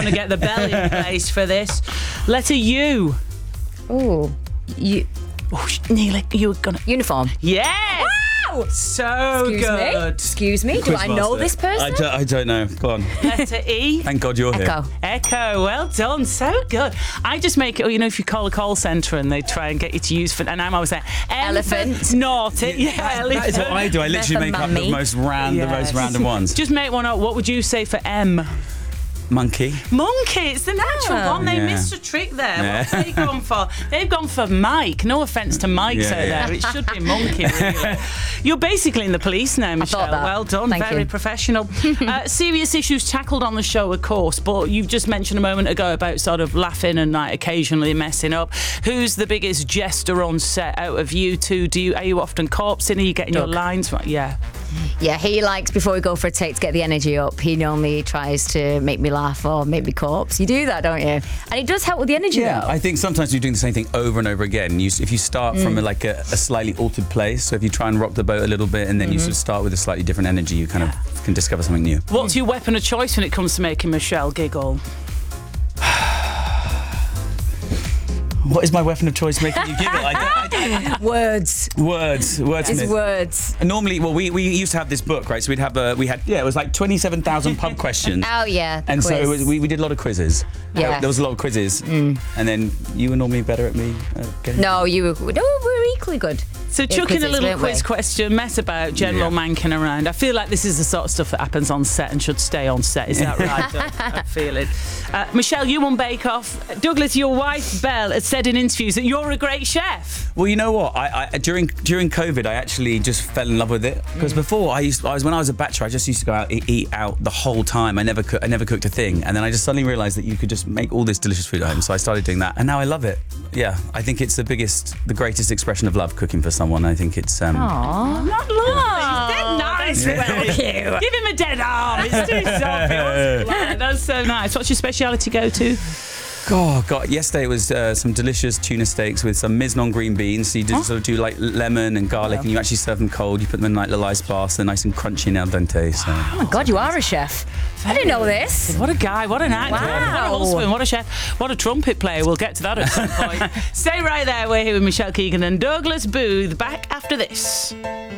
to get the bell in place for this. Letter U. Oh, Neil, you were gonna... Uniform. Yes! Wow! So good. Excuse me. Do I know this person? I don't know. Go on. Letter E. Thank God you're here. Echo. Well done. So good. I just make it, if you call a call centre and they try and get you to use for, and I'm always saying, Elephant. Naughty. That is what I do. I literally make up the most random ones. Just make one up. What would you say for M? Monkey. Monkey, it's the natural one. They missed a trick there. Yeah. What have they gone for? They've gone for Mike. No offence to Mike's out there. It should be Monkey, really. You're basically in the police now, Michelle. Well done. Very professional. Serious issues tackled on the show, of course, but you've just mentioned a moment ago about sort of laughing and occasionally messing up. Who's the biggest jester on set out of you two? Are you often corpsing? Are you getting your lines right? Yeah. Yeah, he likes, before we go for a take, to get the energy up. He normally tries to make me laugh or make me corpse. You do that, don't you? And it does help with the energy, though. I think sometimes you're doing the same thing over and over again. If you start from a slightly altered place, so if you try and rock the boat a little bit and then you sort of start with a slightly different energy, you kind of can discover something new. What's your weapon of choice when it comes to making Michelle giggle? What is my weapon of choice making you giggle? Words. Words. It's words. Normally, we used to have this book, right? So it was like 27,000 pub questions. Oh, yeah. And so we did a lot of quizzes. Yeah. There was a lot of quizzes. And then you were normally better at me getting... No, we were equally good. So chuck in a little quiz question, mess about, general manking around. I feel like this is the sort of stuff that happens on set and should stay on set. Is that right? I feel it. Michelle, you won Bake Off. Douglas, your wife, Belle, has said in interviews that you're a great chef. Well, you know what? During COVID, I actually just fell in love with it. Because before, when I was a bachelor, I just used to go out eat out the whole time. I never cooked a thing. And then I just suddenly realised that you could just make all this delicious food at home. So I started doing that. And now I love it. Yeah, I think it's the greatest expression of love, cooking for someone. I think it's... Aww. Not love. Dead nice. Give him a dead arm. It's too soft. That's so nice. What's your speciality go-to? Oh, God. Yesterday it was some delicious tuna steaks with some mignon green beans. So you sort of do like lemon and garlic and you actually serve them cold. You put them in like little ice baths. They're nice and crunchy and al dente. So. Oh, my God, you are a chef. I didn't know this. What a guy. What an actor. Wow. What a husband. What a chef. What a trumpet player. We'll get to that at some point. Stay right there. We're here with Michelle Keegan and Douglas Booth. Back after this.